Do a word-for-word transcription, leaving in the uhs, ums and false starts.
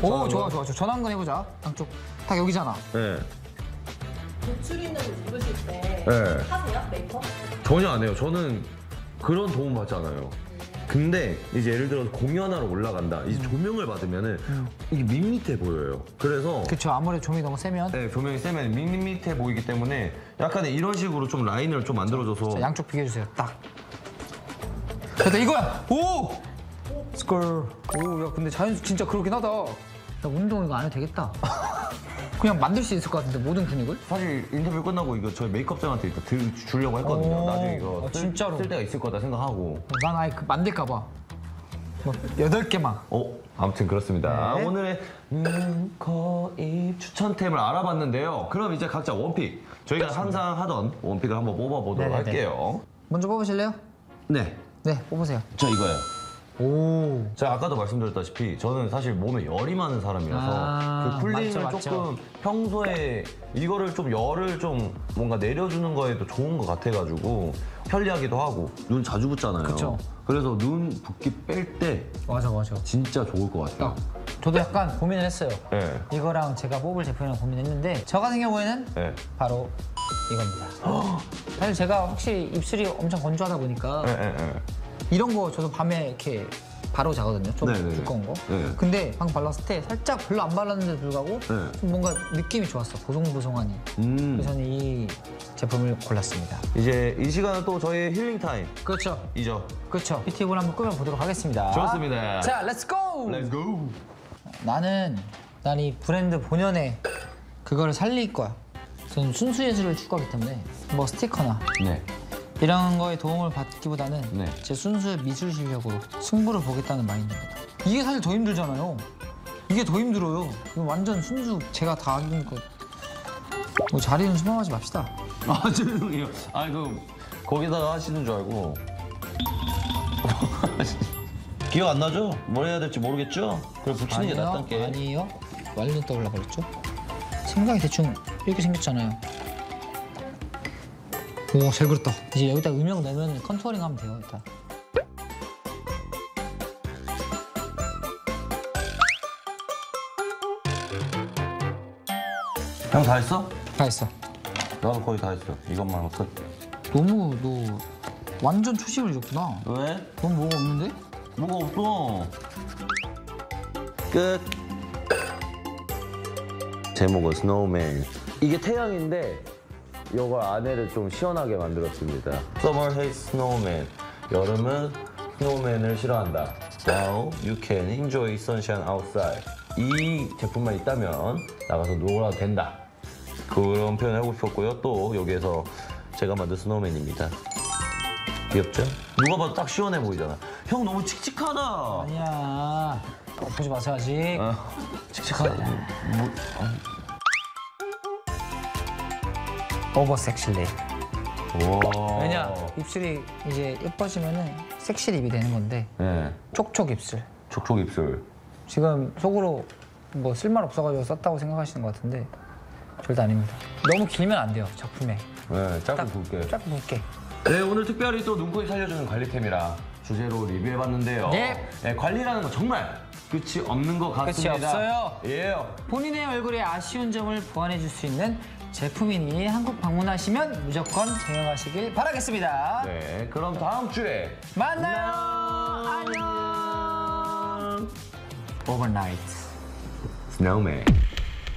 오, 좋아, 좋아, 좋아. 전화 한번 해보자. 양쪽 딱 여기잖아. 네. 노출있는 옷 입으실 때 네. 하세요? 메이크업? 전혀 안 해요. 저는 그런 도움 받지 않아요. 근데 이제 예를 들어서 공연하러 올라간다. 이제 조명을 받으면은 음. 이게 밋밋해 보여요. 그래서 그쵸, 아무래도 조명이 너무 세면. 네, 조명이 세면 밋밋해 보이기 때문에 약간 이런 식으로 좀 라인을 좀 만들어줘서. 자, 양쪽 비교해주세요. 딱. 됐다, 이거야! 오! 스컬. 오, 야, 근데 자연수 진짜 그러긴 하다. 야, 운동 이거 안 해도 되겠다. 그냥 만들 수 있을 것 같은데, 모든 근육을? 사실 인터뷰 끝나고 이거 저희 메이크업장한테 이거 들, 주려고 했거든요. 오, 나중에 이거 아, 쓸, 진짜로? 쓸 때가 있을 거다 생각하고. 난 아예 그 만들까봐. 뭐, 여덟 개만. 어, 아무튼 그렇습니다. 네. 오늘의 눈코입 추천템을 알아봤는데요. 그럼 이제 각자 원픽. 저희가 항상 하던 원픽을 한번 뽑아보도록 네네네. 할게요. 먼저 뽑으실래요? 네. 네, 뽑으세요. 저 이거예요. 오. 제가 아까도 말씀드렸다시피 저는 사실 몸에 열이 많은 사람이라서 아, 그 쿨링을 맞죠, 맞죠. 조금 평소에 이거를 좀 열을 좀 뭔가 내려주는 거에도 좋은 것 같아가지고 편리하기도 하고 눈 자주 붓잖아요. 그쵸. 그래서 눈 붓기 뺄 때 맞아, 맞아. 진짜 좋을 것 같아요. 저도 약간 고민을 했어요. 네. 이거랑 제가 뽑을 제품이랑 고민했는데 저 같은 경우에는 네. 바로 이겁니다. 사실 제가 확실히 입술이 엄청 건조하다 보니까 네, 네, 네. 이런 거 저도 밤에 이렇게 바로 자거든요. 좀 네네네. 두꺼운 거. 네. 근데 방금 발랐을 때 살짝 별로 안 발랐는데도 불구하고 네. 좀 뭔가 느낌이 좋았어. 보송보송하니. 음. 그래서 저는 이 제품을 골랐습니다. 이제 이 시간은 또 저희의 힐링 타임. 그렇죠. 이죠. 그렇죠. 뷰티볼 한번 꾸며보도록 하겠습니다. 좋습니다. 자, 렛츠고! Let's go. 나는 난 이 브랜드 본연의 그거를 살릴 거야. 저는 순수 예술을 추구하기 때문에 뭐 스티커나 네. 이런 거에 도움을 받기보다는 네. 제 순수 미술 실력으로 승부를 보겠다는 마인드입니다. 이게 사실 더 힘들잖아요. 이게 더 힘들어요. 이거 완전 순수 제가 다 하는 거. 뭐 자리는 수망하지 맙시다. 아 죄송해요. 아 이거 거기다가 하시는 줄 알고. 기억 안 나죠? 뭘 해야 될지 모르겠죠? 그럼 붙이는 게 낫단 게. 아니에요. 완전 떠올라 버렸죠. 생각이 대충 이렇게 생겼잖아요. 오, 잘 그렸다. 이제 여기다 음영 내면 컨투어링 하면 돼요, 일단. 형 다 했어? 다 했어. 나도 거의 다 했어. 이것만 하면 끝. 너무 너 완전 초심을 잃었구나. 왜? 넌 뭐가 없는데? 뭐가 없어. 끝. 제목은 스노우맨. 이게 태양인데 이걸 안에를 좀 시원하게 만들었습니다. Summer hates snowman. 여름은 스노우맨을 싫어한다. Now you can enjoy sunshine outside. 이 제품만 있다면 나가서 놀아도 된다. 그런 표현을 하고 싶었고요. 또 여기에서 제가 만든 스노우맨입니다. 귀엽죠? 누가 봐도 딱 시원해 보이잖아. 형 너무 칙칙하다. 아니야. 어, 보지 마세요, 아직. 어, 칙칙하다. 뭐, 오버 섹실리. 와. 왜냐? 입술이 이제 예뻐지면은 섹시 립이 되는 건데 네. 촉촉 입술. 촉촉 입술. 지금 속으로 뭐 쓸말 없어가지고 썼다고 생각하시는 것 같은데 절대 아닙니다. 너무 길면 안 돼요, 작품에. 네, 짧고 딱 굵게. 짧고 굵게. 네, 오늘 특별히 또 눈코입 살려주는 관리템이라 주제로 리뷰해봤는데요. 네. 네, 관리라는 건 정말 끝이 없는 것 끝이 같습니다. 없어요. 예. 본인의 얼굴에 아쉬운 점을 보완해 줄 수 있는 제품이니 한국 방문하시면 무조건 사용하시길 바라겠습니다. 네, 그럼 다음 주에 만나요. 안녕. 오버나이트. 스노우맨.